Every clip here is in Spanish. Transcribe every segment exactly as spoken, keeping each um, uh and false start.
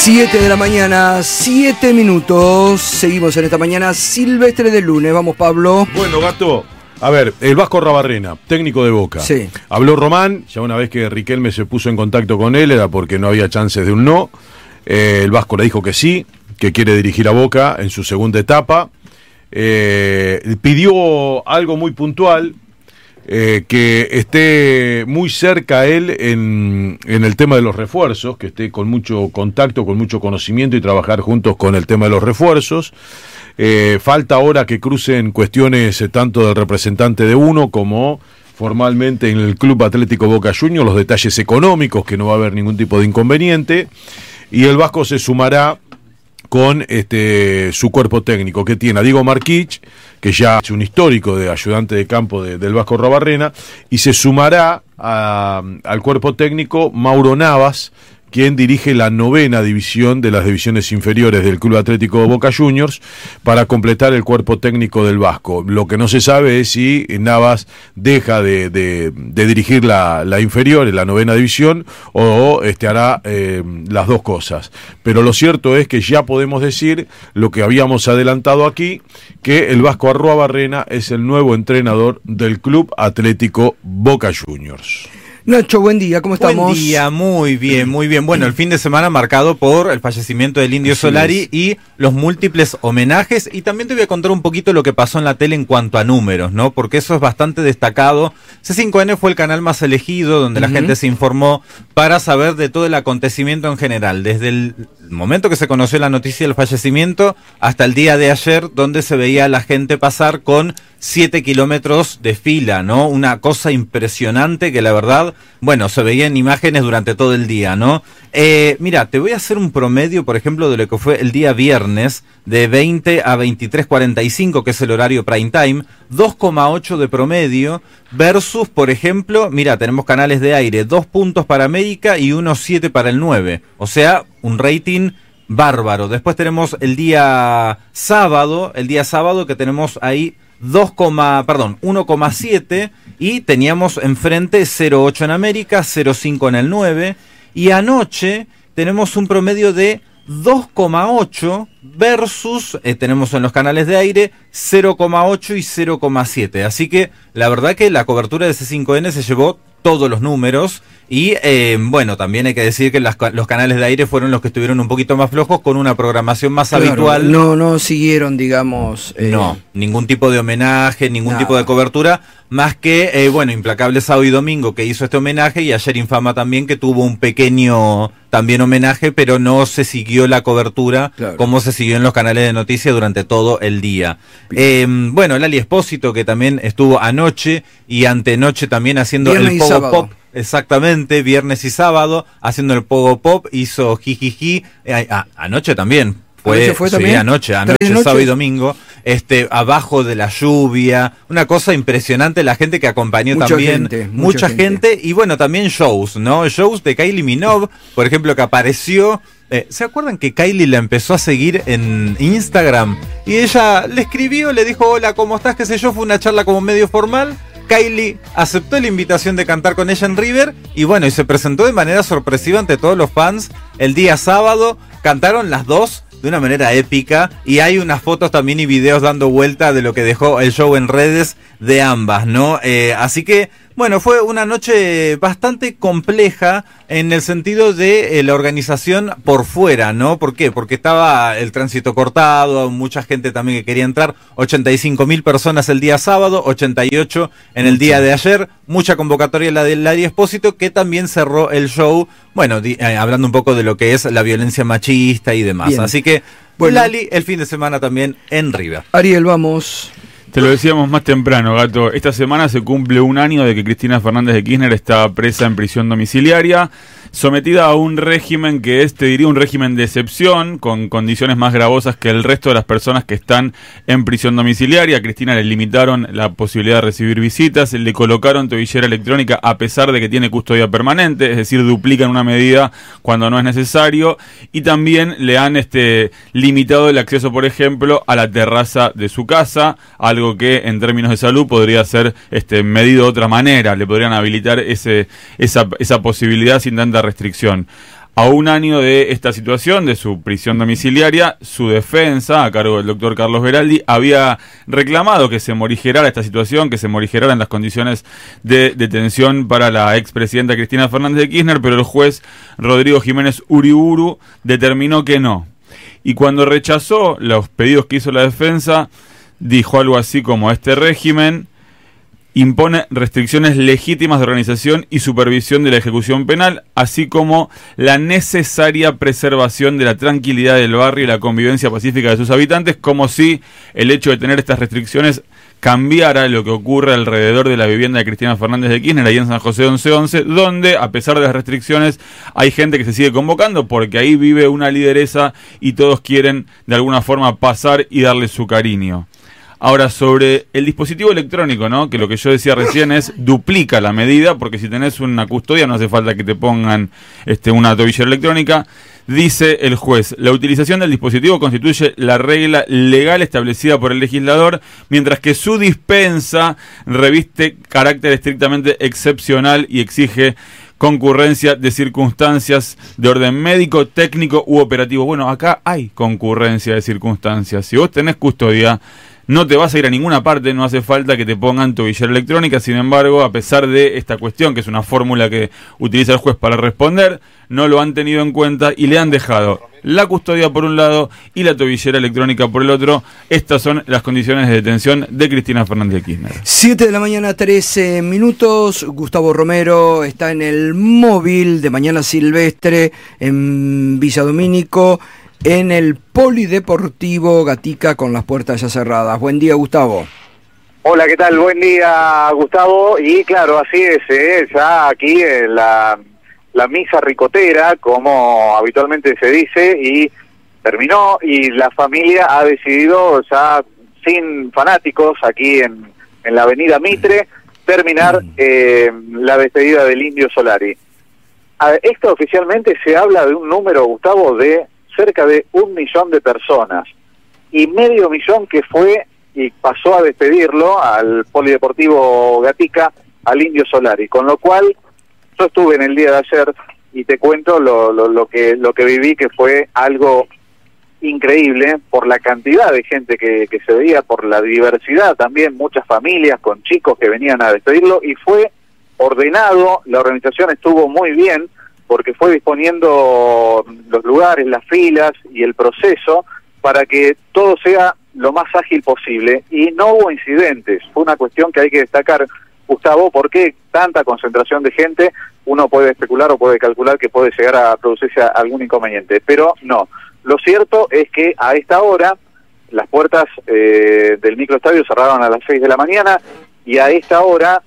siete de la mañana, siete minutos. Seguimos en esta mañana silvestre del lunes. Vamos, Pablo. Bueno, Gato, a ver, el Vasco Rabarrena, técnico de Boca. Sí. Habló Román, ya una vez que Riquelme se puso en contacto con él, era porque no había chances de un no. Eh, el Vasco le dijo que sí, que quiere dirigir a Boca en su segunda etapa. Eh, pidió algo muy puntual. Eh, que esté muy cerca él en, en el tema de los refuerzos, que esté con mucho contacto, con mucho conocimiento y trabajar juntos con el tema de los refuerzos. Eh, falta ahora que crucen cuestiones eh, tanto del representante de uno como formalmente en el Club Atlético Boca Juniors, los detalles económicos, que no va a haber ningún tipo de inconveniente, y el Vasco se sumará con este su cuerpo técnico, que tiene a Diego Marquich, que ya es un histórico de ayudante de campo de, del Vasco Rabarrena, y se sumará a, al cuerpo técnico Mauro Navas, quien dirige la novena división de las divisiones inferiores del Club Atlético Boca Juniors, para completar el cuerpo técnico del Vasco. Lo que no se sabe es si Navas deja de, de, de dirigir la, la inferior, la novena división, o este, hará eh, las dos cosas. Pero lo cierto es que ya podemos decir lo que habíamos adelantado aquí, que el Vasco Rabarrena es el nuevo entrenador del Club Atlético Boca Juniors. Nacho, buen día, ¿cómo estamos? Buen día, muy bien, muy bien. Bueno, el fin de semana marcado por el fallecimiento del Indio Así Solari es. y los múltiples homenajes, y también te voy a contar un poquito lo que pasó en la tele en cuanto a números, ¿no? Porque eso es bastante destacado. C cinco N fue el canal más elegido, donde uh-huh. la gente se informó para saber de todo el acontecimiento en general, desde el momento que se conoció la noticia del fallecimiento hasta el día de ayer, donde se veía a la gente pasar con siete kilómetros de fila, ¿no? Una cosa impresionante que la verdad, bueno, se veía en imágenes durante todo el día, ¿no? Eh, mira, te voy a hacer un promedio, por ejemplo, de lo que fue el día viernes, de veinte a veintitrés cuarenta y cinco, que es el horario prime time, dos coma ocho de promedio, versus, por ejemplo, mira, tenemos canales de aire, dos puntos para América y uno coma siete para el nueve, o sea, un rating bárbaro. Después tenemos el día sábado, el día sábado que tenemos ahí dos, perdón, uno coma siete, y teníamos enfrente cero coma ocho en América, cero coma cinco en el nueve, y anoche tenemos un promedio de dos coma ocho versus, eh, tenemos en los canales de aire cero coma ocho y cero coma siete, así que la verdad que la cobertura de C cinco N se llevó todos los números. Y eh, bueno, también hay que decir que las, los canales de aire fueron los que estuvieron un poquito más flojos, con una programación más claro, habitual. No, no siguieron, digamos... Eh... No, ningún tipo de homenaje, ningún Nada. tipo de cobertura, más que, eh, bueno, Implacable Sábado y Domingo, que hizo este homenaje, y ayer Infama también, que tuvo un pequeño también homenaje, pero no se siguió la cobertura claro. como se siguió en los canales de noticias durante todo el día. Eh, bueno, Lali Espósito, que también estuvo anoche y antenoche también haciendo Viernes el y Pogo sábado. Pop. Exactamente, viernes y sábado, haciendo el Pogo Pop, hizo jijiji, eh, a, anoche también. Fue, ¿Anoche fue sí, también? anoche, anoche, sábado y domingo, este, abajo de la lluvia, una cosa impresionante, la gente que acompañó mucha también, gente, mucha, mucha gente. gente, y bueno, también shows, ¿no? Shows de Kylie Minogue, por ejemplo, que apareció, eh, ¿se acuerdan que Kylie la empezó a seguir en Instagram? Y ella le escribió, le dijo, hola, ¿cómo estás? Qué sé yo, fue una charla como medio formal. Kylie aceptó la invitación de cantar con ella en River, y bueno, y se presentó de manera sorpresiva ante todos los fans el día sábado. Cantaron las dos de una manera épica, y hay unas fotos también y videos dando vuelta de lo que dejó el show en redes de ambas, ¿no? Eh, así que, bueno, fue una noche bastante compleja en el sentido de eh, la organización por fuera, ¿no? ¿Por qué? Porque estaba el tránsito cortado, mucha gente también que quería entrar, ochenta y cinco mil personas el día sábado, ochenta y ocho en el día de ayer, mucha convocatoria la de Lali Espósito, que también cerró el show, bueno, di, eh, hablando un poco de lo que es la violencia machista y demás. Bien. Así que, bueno, Lali, el fin de semana también en River. Ariel, vamos... Te lo decíamos más temprano, Gato. Esta semana se cumple un año de que Cristina Fernández de Kirchner está presa en prisión domiciliaria, sometida a un régimen que es, te diría, un régimen de excepción, con condiciones más gravosas que el resto de las personas que están en prisión domiciliaria. A Cristina le limitaron la posibilidad de recibir visitas, le colocaron tobillera electrónica a pesar de que tiene custodia permanente, es decir, duplican una medida cuando no es necesario, y también le han este, limitado el acceso, por ejemplo, a la terraza de su casa, algo que en términos de salud podría ser este, medido de otra manera, le podrían habilitar ese, esa, esa posibilidad sin tanta restricción. A un año de esta situación, de su prisión domiciliaria, su defensa, a cargo del doctor Carlos Beraldi, había reclamado que se morigerara esta situación, que se morigeraran las condiciones de detención para la expresidenta Cristina Fernández de Kirchner, pero el juez Rodrigo Jiménez Uriburu determinó que no. Y cuando rechazó los pedidos que hizo la defensa, dijo algo así como: este régimen impone restricciones legítimas de organización y supervisión de la ejecución penal, así como la necesaria preservación de la tranquilidad del barrio y la convivencia pacífica de sus habitantes, como si el hecho de tener estas restricciones cambiara lo que ocurre alrededor de la vivienda de Cristina Fernández de Kirchner, ahí en San José once once, donde, a pesar de las restricciones, hay gente que se sigue convocando, porque ahí vive una lideresa y todos quieren, de alguna forma, pasar y darle su cariño. Ahora, sobre el dispositivo electrónico, ¿no? Que lo que yo decía recién es, duplica la medida, porque si tenés una custodia no hace falta que te pongan este, una tobillera electrónica. Dice el juez: la utilización del dispositivo constituye la regla legal establecida por el legislador, mientras que su dispensa reviste carácter estrictamente excepcional y exige concurrencia de circunstancias de orden médico, técnico u operativo. Bueno, acá hay concurrencia de circunstancias. Si vos tenés custodia, no te vas a ir a ninguna parte, no hace falta que te pongan tobillera electrónica. Sin embargo, a pesar de esta cuestión, que es una fórmula que utiliza el juez para responder, no lo han tenido en cuenta y le han dejado la custodia por un lado y la tobillera electrónica por el otro. Estas son las condiciones de detención de Cristina Fernández de Kirchner. siete de la mañana, trece minutos. Gustavo Romero está en el móvil de Mañana Silvestre en Villa Domínico, en el Polideportivo Gatica, con las puertas ya cerradas. Buen día, Gustavo. Hola, ¿qué tal? Buen día, Gustavo. Y claro, así es, ¿eh? Ya aquí en la, la misa ricotera, como habitualmente se dice, y terminó, y la familia ha decidido, ya sin fanáticos, aquí en, en la avenida Mitre, terminar eh, la despedida del Indio Solari. A, esto oficialmente se habla de un número, Gustavo, de cerca de un millón de personas, y medio millón que fue y pasó a despedirlo al Polideportivo Gatica, al Indio Solari, con lo cual yo estuve en el día de ayer y te cuento lo, lo, lo que lo que viví, que fue algo increíble por la cantidad de gente que, que se veía, por la diversidad también, muchas familias con chicos que venían a despedirlo, y fue ordenado, la organización estuvo muy bien, porque fue disponiendo los lugares, las filas y el proceso para que todo sea lo más ágil posible, y no hubo incidentes. Fue una cuestión que hay que destacar, Gustavo, porque tanta concentración de gente, uno puede especular o puede calcular que puede llegar a producirse algún inconveniente, pero no. Lo cierto es que a esta hora las puertas eh, del microestadio cerraron a las seis de la mañana, y a esta hora,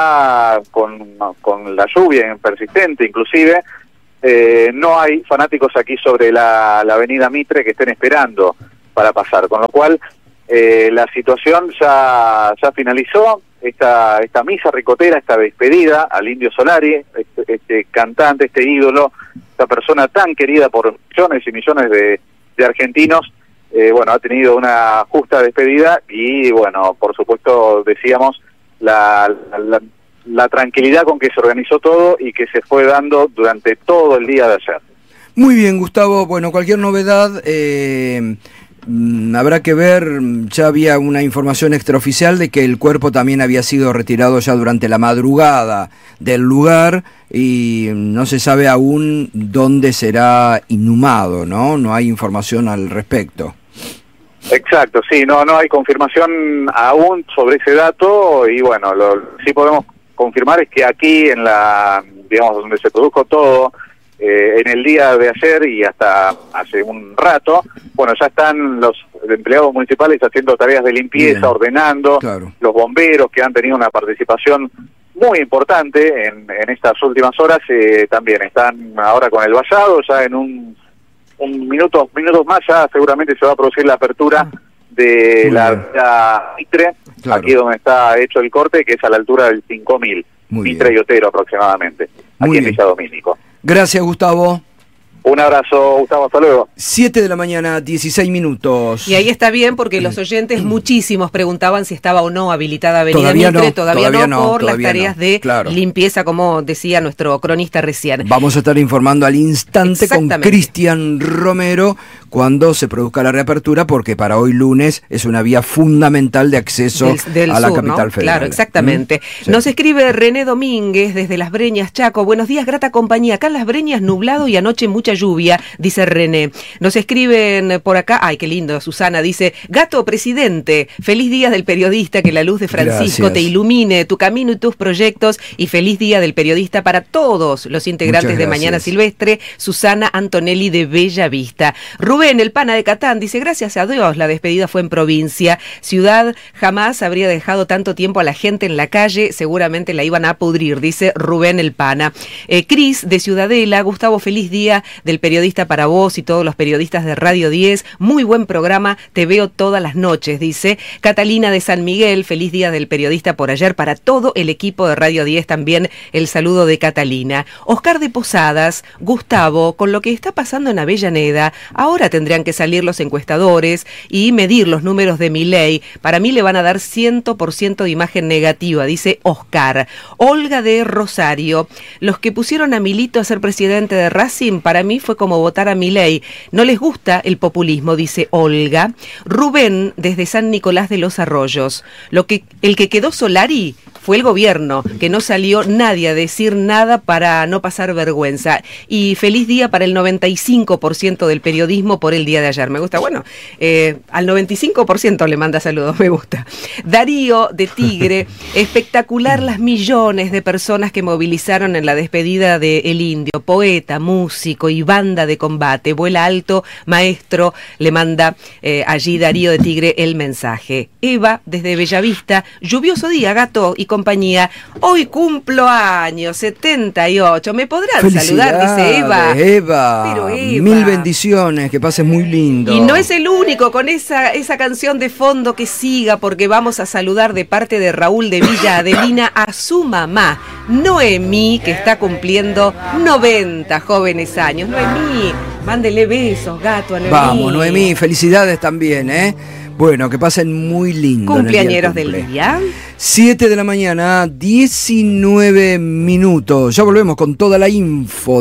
ya con, con la lluvia persistente inclusive, eh, no hay fanáticos aquí sobre la, la avenida Mitre que estén esperando para pasar, con lo cual eh, la situación ya, ya finalizó. Esta, esta misa ricotera, esta despedida al Indio Solari, este, este cantante, este ídolo, esta persona tan querida por millones y millones de, de argentinos, eh, bueno, ha tenido una justa despedida, y bueno, por supuesto, decíamos, la, la, la tranquilidad con que se organizó todo y que se fue dando durante todo el día de ayer. Muy bien, Gustavo. Bueno, cualquier novedad eh, habrá que ver. Ya había una información extraoficial de que el cuerpo también había sido retirado ya durante la madrugada del lugar, y no se sabe aún dónde será inhumado, ¿no? No hay información al respecto. Exacto, sí, no no hay confirmación aún sobre ese dato, y bueno, lo sí podemos confirmar es que aquí en la, digamos, donde se produjo todo, eh, en el día de ayer y hasta hace un rato, bueno, ya están los empleados municipales haciendo tareas de limpieza, bien, ordenando, claro, los bomberos que han tenido una participación muy importante en, en estas últimas horas, eh, también están ahora con el vallado, ya en un un minuto, minutos más ya seguramente se va a producir la apertura de muy la, la Mitre, claro, aquí donde está hecho el corte, que es a la altura del cinco mil, Mitre y Otero aproximadamente, muy aquí bien, en Villa Domínico. Gracias, Gustavo. Un abrazo, Gustavo, hasta luego. siete de la mañana, dieciséis minutos. Y ahí está bien porque los oyentes muchísimos preguntaban si estaba o no habilitada Avenida Todavía Mitre, no, todavía, todavía no, no, por todavía las tareas no, de claro. limpieza, como decía nuestro cronista recién. Vamos a estar informando al instante con Exactamente. Cristian Romero cuando se produzca la reapertura, porque para hoy lunes es una vía fundamental de acceso Del, del a la sur, capital ¿no? federal. Claro, exactamente. ¿Mm? Sí. Nos escribe René Domínguez desde Las Breñas, Chaco. Buenos días, grata compañía. Acá en Las Breñas nublado y anoche mucha lluvia, dice René. Nos escriben por acá, ay, qué lindo, Susana dice, Gato presidente, feliz día del periodista, que la luz de Francisco Gracias. te ilumine tu camino y tus proyectos, y feliz día del periodista para todos los integrantes Muchas de gracias. Mañana Silvestre. Susana Antonelli de Bella Vista. Rubén, el pana de Catán, dice, gracias a Dios la despedida fue en provincia. Ciudad jamás habría dejado tanto tiempo a la gente en la calle, seguramente la iban a pudrir, dice Rubén el pana. Eh, Cris de Ciudadela, Gustavo, feliz día del periodista para vos y todos los periodistas de Radio diez, muy buen programa, te veo todas las noches, dice Catalina de San Miguel, feliz día del periodista por ayer para todo el equipo de Radio diez, también el saludo de Catalina. Oscar de Posadas, Gustavo, con lo que está pasando en Avellaneda, ahora tendrían que salir los encuestadores y medir los números de Milei, para mí le van a dar cien por ciento de imagen negativa, dice Oscar. Olga de Rosario, los que pusieron a Milito a ser presidente de Racing, para mí fue como votar a Milei, no les gusta el populismo, dice Olga. Rubén, desde San Nicolás de los Arroyos, lo que, el que quedó Solari fue el gobierno, que no salió nadie a decir nada para no pasar vergüenza. Y feliz día para el noventa y cinco por ciento del periodismo por el día de ayer. Me gusta, bueno, eh, al noventa y cinco por ciento le manda saludos, me gusta. Darío de Tigre, espectacular las millones de personas que movilizaron en la despedida de El Indio, poeta, músico y banda de combate. Vuela alto, maestro, le manda eh, allí Darío de Tigre el mensaje. Eva, desde Bellavista, lluvioso día, Gato y compañía. Hoy cumplo años, setenta y ocho. ¿Me podrán saludar? Dice Eva. Eva. Pero Eva. Mil bendiciones, que pases muy lindo. Y no es el único con esa, esa canción de fondo, que siga, porque vamos a saludar de parte de Raúl de Villa Adelina a su mamá, Noemí, que está cumpliendo noventa jóvenes años. Noemí, mándele besos, Gato, a Noemí. Vamos, Noemí, felicidades también, ¿eh? Bueno, que pasen muy lindo. Cumpleañeros del día. siete de la mañana, diecinueve minutos. Ya volvemos con toda la info